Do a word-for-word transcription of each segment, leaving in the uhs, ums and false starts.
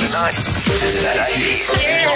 night to today's hits.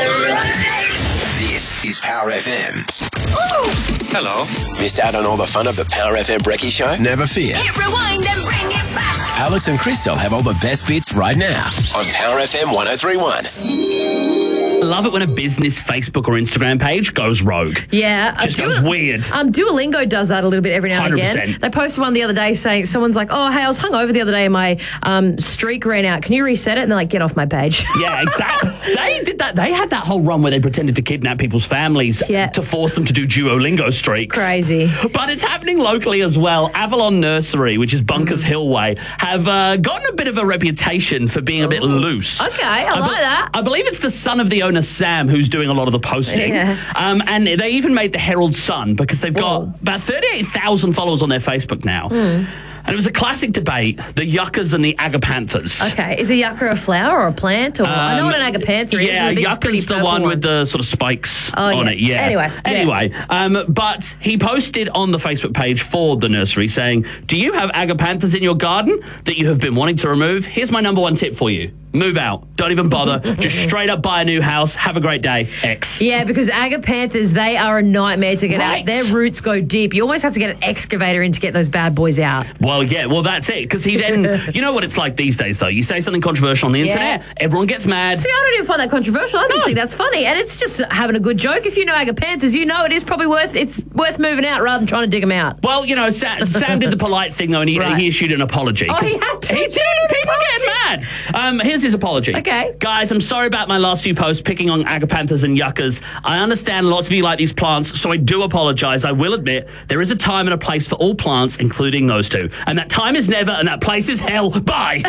This is Power F M. Ooh. Hello. Missed out on all the fun of the Power F M Brekkie Show? Never fear. Hit rewind and bring it back. Alex and Crystal have all the best bits right now on Power F M one oh three point one. Love it when a business Facebook or Instagram page goes rogue. Yeah. Just uh, goes Duo- weird. Um, Duolingo does that a little bit every now and one hundred again. percent. They posted one the other day saying, someone's like, oh, hey, I was hungover the other day and my um, streak ran out. Can you reset it? And they're like, get off my page. Yeah, exactly. They did that. They had that whole run where they pretended to kidnap people's families Yeah. to force them to do Duolingo streaks. Crazy. But it's happening locally as well. Avalon Nursery, which is Bunkers Hill Way, have uh, gotten a bit of a reputation for being a bit loose. Okay, I, like be- that. I believe it's the son of the owner, Sam, who's doing a lot of the posting. Yeah. Um, and they even made the Herald Sun because they've got Whoa. about thirty-eight thousand followers on their Facebook now. Mm. And it was a classic debate, the yuccas and the agapanthus. Okay, is a yucca a flower or a plant? Or I know what an agapantha is. Yeah, It's the big, pretty yucca's the purple one with ones. the sort of spikes Oh, on yeah. it. Yeah. Anyway, yeah. Anyway, um, but he posted on the Facebook page for the nursery saying, do you have agapanthus in your garden that you have been wanting to remove? Here's my number one tip for you. Move out. Don't even bother. Just straight up buy a new house. Have a great day. X. Yeah, because agapanthus, they are a nightmare to get Right. out. Their roots go deep. You almost have to get an excavator in to get those bad boys out. Well, yeah, well, that's it. Because he then, you know what it's like these days, though. You say something controversial on the internet, Yeah. everyone gets mad. See, I don't even find that controversial. I just think that's funny, and it's just having a good joke. If you know agapanthus, you know it is probably worth it's worth moving out rather than trying to dig them out. Well, you know, Sam, Sam did the polite thing, though, and he, Right. he issued an apology. Oh, 'Cause he had to He issue did. an People are getting mad. Um, here's his apology. Okay. Guys, I'm sorry about my last few posts picking on agapanthus and yuccas. I understand lots of you like these plants, so I do apologise. I will admit there is a time and a place for all plants, including those two. And that time is never, and that place is hell. Bye.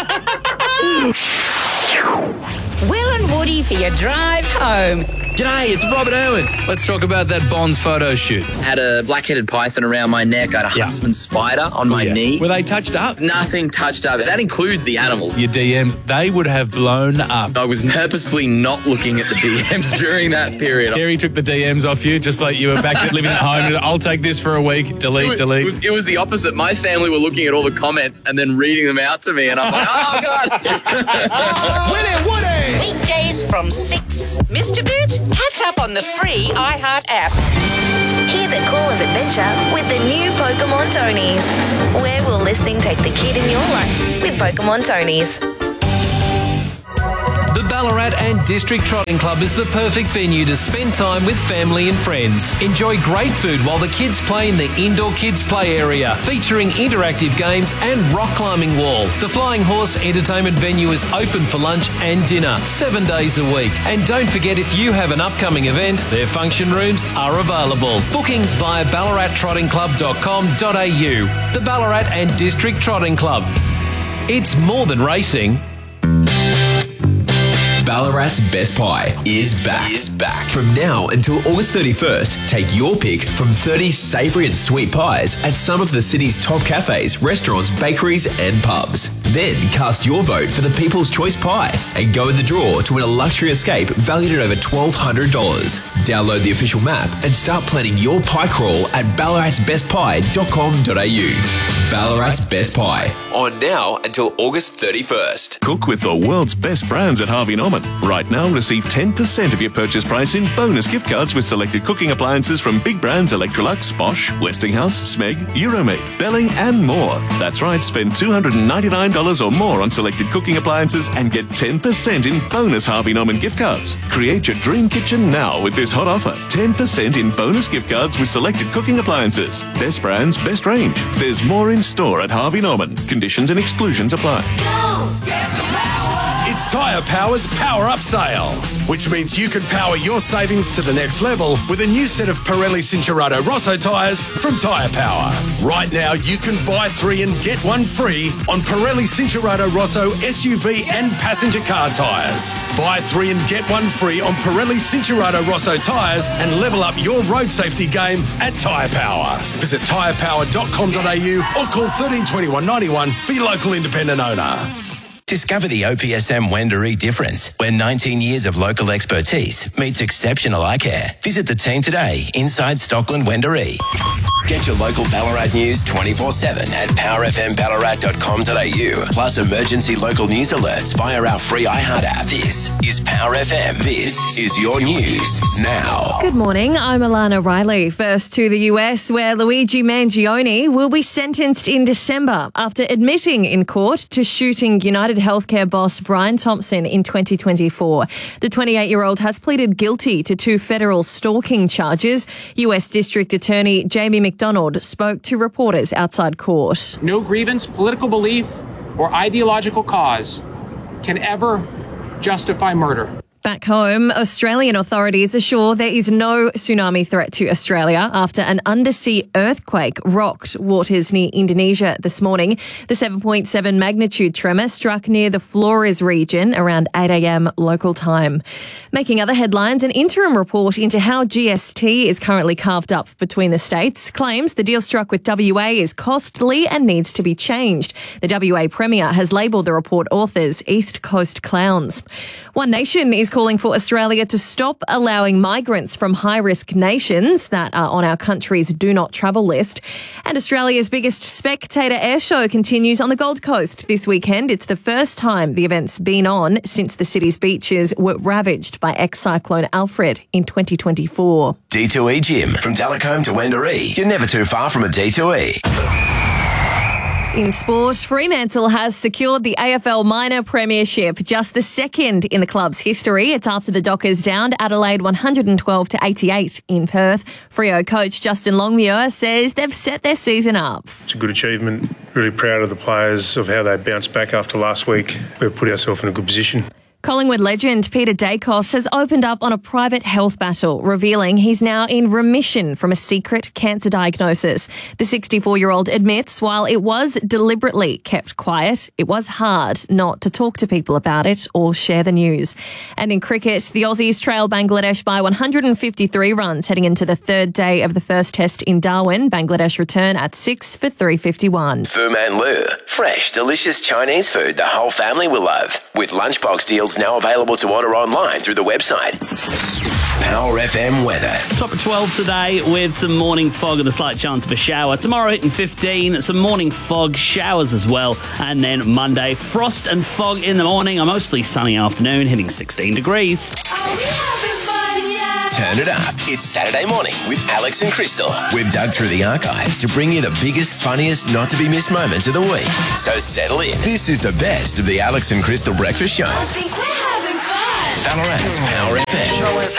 Will and Woody for your drive home. G'day, it's Robert Irwin. Let's talk about that Bonds photo shoot. Had a black-headed python around my neck. I had a Yeah. huntsman spider on my knee. Were they touched up? Nothing touched up. That includes the animals. Your D Ms, they would have blown up. I was purposefully not looking at the D Ms during that period. Terry took the D Ms off you, just like you were back living at home. I'll take this for a week. Delete, It was, delete. it, was, it was the opposite. My family were looking at all the comments and then reading them out to me, and I'm like, oh, God. Willie Woody! Weekdays from six. Missed a bit? Catch up on the free iHeart app. Hear the call of adventure with the new Pokemon Tonys. Where will listening take the kid in your life with Pokemon Tonys? The Ballarat and District Trotting Club is the perfect venue to spend time with family and friends. Enjoy great food while the kids play in the indoor kids play area, featuring interactive games and rock climbing wall. The Flying Horse entertainment venue is open for lunch and dinner, seven days a week. And don't forget, if you have an upcoming event, their function rooms are available. Bookings via ballarat trotting club dot com dot a u. The Ballarat and District Trotting Club. It's more than racing. Ballarat's Best Pie is back. Is back. From now until August thirty-first, take your pick from thirty savoury and sweet pies at some of the city's top cafes, restaurants, bakeries and pubs. Then cast your vote for the People's Choice Pie and go in the draw to win a luxury escape valued at over twelve hundred dollars. Download the official map and start planning your pie crawl at ballarats best pie dot com dot a u. Ballarat's Best Pie. On now until August thirty-first. Cook with the world's best brands at Harvey Norman. Right now, receive ten percent of your purchase price in bonus gift cards with selected cooking appliances from big brands Electrolux, Bosch, Westinghouse, Smeg, Euromade, Belling and more. That's right, spend two hundred ninety-nine dollars or more on selected cooking appliances and get ten percent in bonus Harvey Norman gift cards. Create your dream kitchen now with this hot offer. ten percent in bonus gift cards with selected cooking appliances. Best brands, best range. There's more in store at Harvey Norman. Conditions and exclusions apply. It's Tyre Power's Power Up Sale, which means you can power your savings to the next level with a new set of Pirelli Cincherato Rosso tyres from Tyre Power. Right now, you can buy three and get one free on Pirelli Cincherato Rosso S U V and passenger car tyres. Buy three and get one free on Pirelli Cincherato Rosso tyres and level up your road safety game at Tyre Power. Visit tyre power dot com dot a u or call thirteen twenty-one ninety-one for your local independent owner. Discover the O P S M Wendouree difference, where nineteen years of local expertise meets exceptional eye care. Visit the team today inside Stockland Wendouree. Get your local Ballarat news twenty-four seven at power f m ballarat dot com dot a u. Plus emergency local news alerts via our free iHeart app. This is Power F M. This is your news now. Good morning, I'm Alana Riley. First to the U S, where Luigi Mangione will be sentenced in December after admitting in court to shooting United Healthcare boss Brian Thompson in twenty twenty-four. The twenty-eight-year-old has pleaded guilty to two federal stalking charges. U S District Attorney Jamie McDonald spoke to reporters outside court. No grievance, political belief, or ideological cause can ever justify murder. Back home, Australian authorities assure there is no tsunami threat to Australia after an undersea earthquake rocked waters near Indonesia this morning. The seven point seven magnitude tremor struck near the Flores region around eight a.m. local time. Making other headlines, an interim report into how G S T is currently carved up between the states claims the deal struck with W A is costly and needs to be changed. The W A Premier has labelled the report authors East Coast clowns. One Nation is calling for Australia to stop allowing migrants from high-risk nations that are on our country's do not travel list. And Australia's biggest spectator air show continues on the Gold Coast this weekend. It's the first time the event's been on since the city's beaches were ravaged by ex-cyclone Alfred in twenty twenty-four. D two E Gym. From Telecombe to Wendouree, you're never too far from a D two E. In sport, Fremantle has secured the A F L Minor Premiership, just the second in the club's history. It's after the Dockers downed Adelaide one hundred twelve to eighty-eight in Perth. Freo coach Justin Longmuir says they've set their season up. It's a good achievement. Really proud of the players, of how they bounced back after last week. We've put ourselves in a good position. Collingwood legend Peter Dacos has opened up on a private health battle, revealing he's now in remission from a secret cancer diagnosis. The sixty-four-year-old admits while it was deliberately kept quiet, it was hard not to talk to people about it or share the news. And in cricket, the Aussies trail Bangladesh by one hundred fifty-three runs heading into the third day of the first test in Darwin. Bangladesh return at six for three fifty-one. Fu Man Lu. Fresh, delicious Chinese food the whole family will love. With lunchbox deals now available to order online through the website. Power F M weather. Top of twelve today with some morning fog and a slight chance of a shower. Tomorrow hitting fifteen, some morning fog, showers as well. And then Monday, frost and fog in the morning, a mostly sunny afternoon hitting sixteen degrees. Turn it up. It's Saturday morning with Alex and Crystal. We've dug through the archives to bring you the biggest, funniest, not to be missed moments of the week. So settle in. This is the best of the Alex and Crystal Breakfast Show. I think we're having fun. Ballarat's Power F M.